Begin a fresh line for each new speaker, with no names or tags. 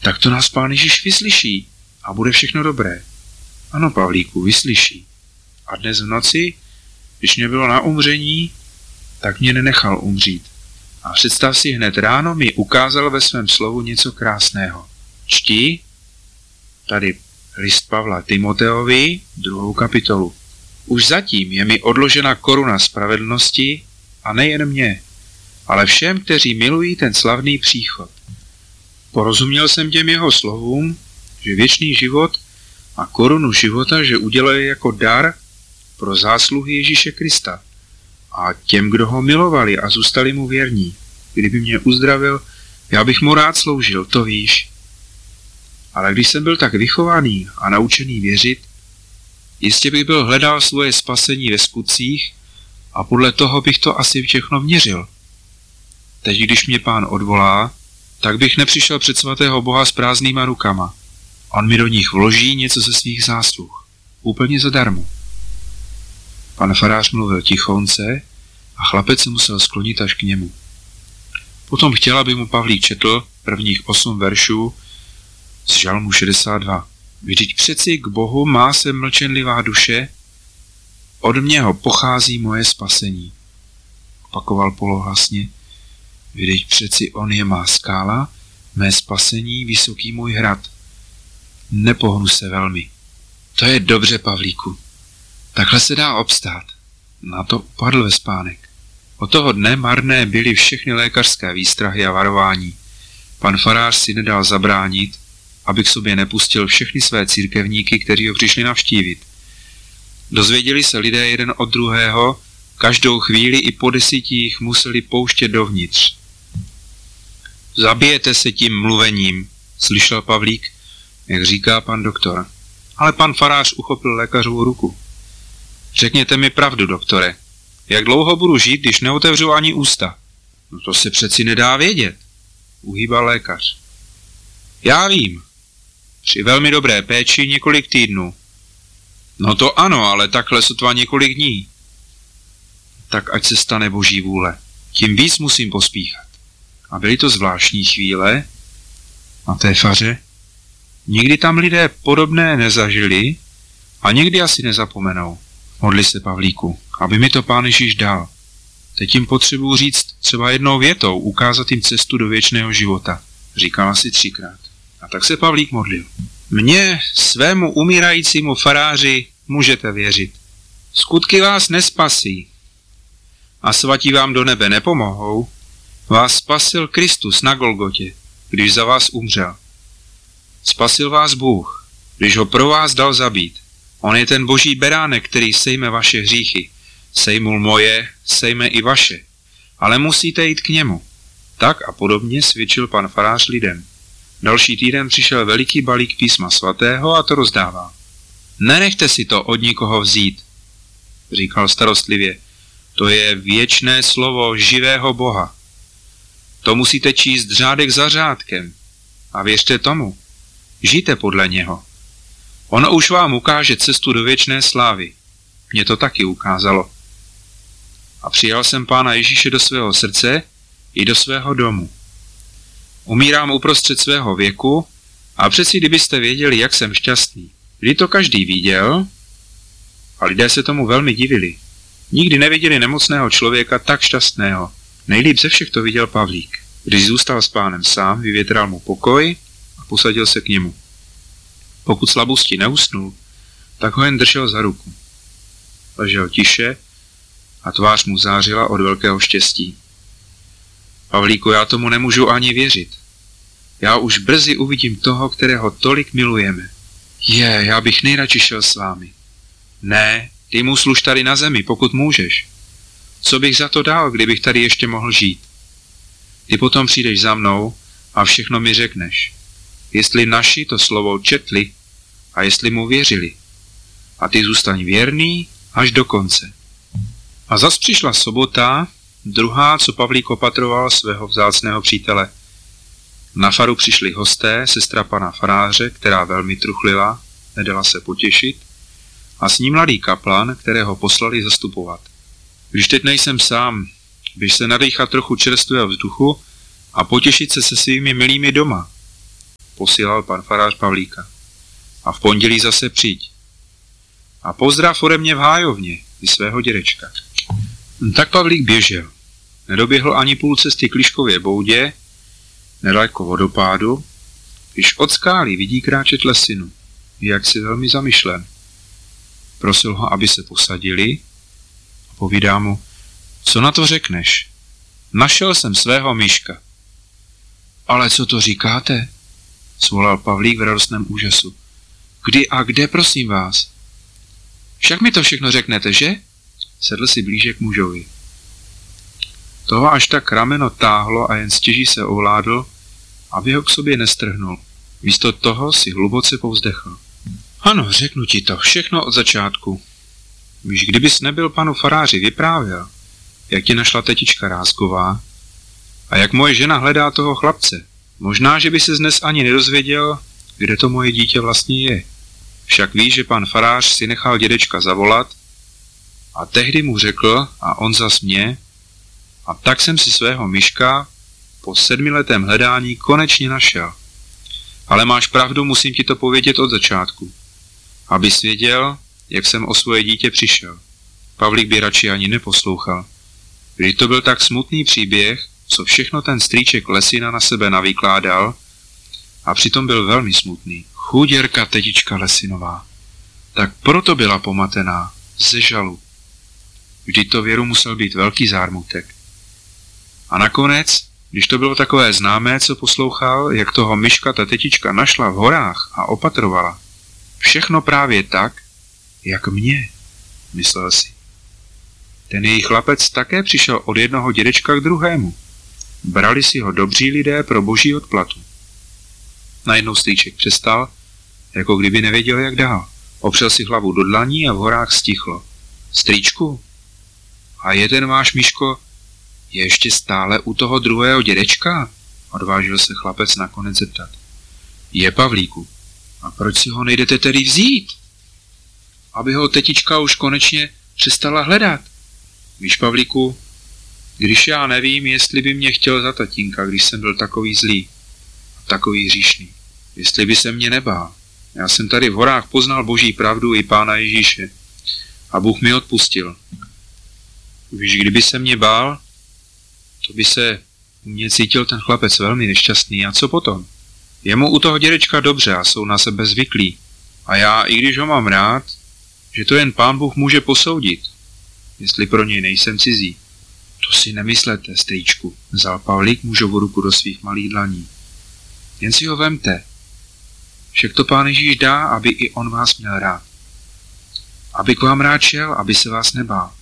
tak to nás Pán Ježíš vyslyší a bude všechno dobré. Ano, Pavlíku, vyslyší. A dnes v noci, když mě bylo na umření, tak mě nenechal umřít. A představ si, hned ráno mi ukázal ve svém slovu něco krásného. Čti, tady list Pavla Timoteovi, 2. kapitolu. Už zatím je mi odložena koruna spravedlnosti a nejen mě, ale všem, kteří milují ten slavný příchod. Porozuměl jsem těm jeho slovům, že věčný život a korunu života, že udělali jako dar pro zásluhy Ježíše Krista a těm, kdo ho milovali a zůstali mu věrní. Kdyby mě uzdravil, já bych mu rád sloužil, to víš. Ale když jsem byl tak vychovaný a naučený věřit, jistě bych byl hledal svoje spasení ve skutcích a podle toho bych to asi všechno měřil. Teď, když mě Pán odvolá, tak bych nepřišel před svatého Boha s prázdnýma rukama. On mi do nich vloží něco ze svých zásluh. Úplně zadarmo. Pan farář mluvil tichonce a chlapec se musel sklonit až k němu. Potom chtěl, aby mu Pavlík četl prvních 8 veršů z Žalmu 62. Vždyť přeci k Bohu má se mlčenlivá duše, od něho pochází moje spasení. Opakoval polohlasně. Vždyť přeci on je má skála, mé spasení, vysoký můj hrad. Nepohnu se velmi. To je dobře, Pavlíku. Takhle se dá obstát. Na to upadl ve spánek. Od toho dne marné byly všechny lékařské výstrahy a varování. Pan farář si nedal zabránit, aby k sobě nepustil všechny své církevníky, kteří ho přišli navštívit. Dozvěděli se lidé jeden od druhého, každou chvíli i po 10 jich museli pouštět dovnitř. Zabijete se tím mluvením, slyšel Pavlík, jak říká pan doktor. Ale pan farář uchopil lékařovu ruku. Řekněte mi pravdu, doktore. Jak dlouho budu žít, když neotevřu ani ústa? No to se přeci nedá vědět, uhýbal lékař. Já vím. Při velmi dobré péči několik týdnů. No to ano, ale takhle sotva několik dní. Tak ať se stane Boží vůle. Tím víc musím pospíchat. A byly to zvláštní chvíle na té faře. Nikdy tam lidé podobné nezažili a nikdy asi nezapomenou. Modli se, Pavlíku, aby mi to Pán Ježíš dal. Teď jim potřebuji říct třeba jednou větou, ukázat jim cestu do věčného života. Říkal asi 3krát. A tak se Pavlík modlil. Mně, svému umírajícímu faráři, můžete věřit. Skutky vás nespasí a svatí vám do nebe nepomohou. Vás spasil Kristus na Golgotě, když za vás umřel. Spasil vás Bůh, když ho pro vás dal zabít. On je ten boží beránek, který sejme vaše hříchy. Sejmul moje, sejme i vaše. Ale musíte jít k němu. Tak a podobně svědčil pan farář lidem. Další týden přišel veliký balík písma svatého a to rozdával. Nenechte si to od nikoho vzít, říkal starostlivě. To je věčné slovo živého Boha. To musíte číst řádek za řádkem. A věřte tomu. Žijte podle něho. Ono už vám ukáže cestu do věčné slávy. Mně to taky ukázalo. A přijal jsem Pána Ježíše do svého srdce i do svého domu. Umírám uprostřed svého věku a přeci kdybyste věděli, jak jsem šťastný. Kdy to každý viděl a lidé se tomu velmi divili. Nikdy neviděli nemocného člověka tak šťastného. Nejlíp ze všech to viděl Pavlík. Když zůstal s Pánem sám, vyvětral mu pokoj a posadil se k němu. Pokud slabosti neusnul, tak ho jen držel za ruku. Ležel tiše a tvář mu zářila od velkého štěstí. Pavlíku, já tomu nemůžu ani věřit. Já už brzy uvidím toho, kterého tolik milujeme. Já bych nejradši šel s vámi. Ne, ty mu služ tady na zemi, pokud můžeš. Co bych za to dal, kdybych tady ještě mohl žít? Ty potom přijdeš za mnou a všechno mi řekneš. Jestli naši to slovo četli a jestli mu věřili. A ty zůstaň věrný až do konce. A zas přišla sobota, druhá, co Pavlík opatroval svého vzácného přítele. Na faru přišli hosté, sestra pana faráře, která velmi truchlila, nedala se potěšit, a s ní mladý kaplan, kterého poslali zastupovat. Když teď nejsem sám, běž se nadýchat trochu čerstvého vzduchu a potěšit se svými milými doma. posílal pan farář Pavlíka. A v pondělí zase přijď. A pozdrav ode mě v hájovně, i svého dědečka. Tak Pavlík běžel. Nedoběhl ani půl cesty k Liškově boudě, nedaleko vodopádu, když od skály vidí kráčet Lesinu, jak si velmi zamyšlen. Prosil ho, aby se posadili a povídá mu, co na to řekneš? Našel jsem svého Myška. Ale co to říkáte? Svolal Pavlík v radostném úžasu. Kdy a kde, prosím vás? Však mi to všechno řeknete, že? Sedl si blíže k mužovi. Toho až tak rameno táhlo a jen stěží se ovládl, aby ho k sobě nestrhnul. Místo toho si hluboce povzdechl. Ano, řeknu ti to, všechno od začátku. Víš, kdybys nebyl panu faráři vyprávěl, jak tě našla tetička Rázková a jak moje žena hledá toho chlapce, možná, že by se dnes ani nedozvěděl, kde to moje dítě vlastně je. Však víš, že pan farář si nechal dědečka zavolat a tehdy mu řekl a on zas mě, a tak jsem si svého Myška po 7letém hledání konečně našel. Ale máš pravdu, musím ti to povědět od začátku, abys věděl, jak jsem o svoje dítě přišel. Pavlík by radši ani neposlouchal. Když to byl tak smutný příběh, co všechno ten strýček Lesina na sebe navykládal, a přitom byl velmi smutný. Chuděrka tetička Lesinová. Tak proto byla pomatená, ze žalu. Vždyť to Věru musel být velký zármutek. A nakonec, když to bylo takové známé, co poslouchal, jak toho Myška ta tetička našla v horách a opatrovala. Všechno právě tak, jak mě, myslel si. Ten její chlapec také přišel od jednoho dědečka k druhému. Brali si ho dobří lidé pro boží odplatu. Najednou strýček přestal, jako kdyby nevěděl, jak dál. Opřel si hlavu do dlaní a v horách stichlo. Strýčku, a je ten váš Myško je ještě stále u toho druhého dědečka? Odvážil se chlapec nakonec zeptat. Je, Pavlíku. A proč si ho nejdete tedy vzít? Aby ho tetička už konečně přestala hledat. Víš, Pavlíku, když já nevím, jestli by mě chtěl za tatínka, když jsem byl takový zlý a takový hříšný. Jestli by se mě nebál. Já jsem tady v horách poznal boží pravdu i Pána Ježíše. A Bůh mi odpustil. Víš, kdyby se mě bál, to by se u mě cítil ten chlapec velmi nešťastný. A co potom? Je mu u toho dědečka dobře a jsou na sebe zvyklí. A já, i když ho mám rád, že to jen Pán Bůh může posoudit, jestli pro něj nejsem cizí. To si nemyslete, strýčku, vzal Pavlík mužovu ruku do svých malých dlaní. Jen si ho vemte. Však to Pán Ježíš dá, aby i on vás měl rád. Aby k vám rád šel, aby se vás nebál.